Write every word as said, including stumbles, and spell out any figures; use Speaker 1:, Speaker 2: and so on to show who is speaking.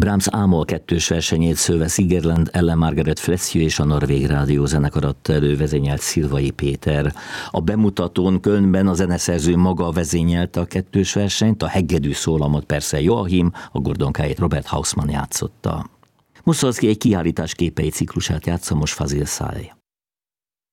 Speaker 1: Brahms Ámol kettős versenyét Szöve Sigerland ellen Margaret Fleszjő és a Norvég Rádiózenekar adta elő, vezényelt Szilvai Péter. A bemutatón Kölnben a zeneszerző maga vezényelte a kettős versenyt, a hegedű szólamot persze Joachim, a gordonkáit Robert Hausmann játszotta. Muszorgszkij egy kiállítás képei ciklusát játsza most Fazil Say.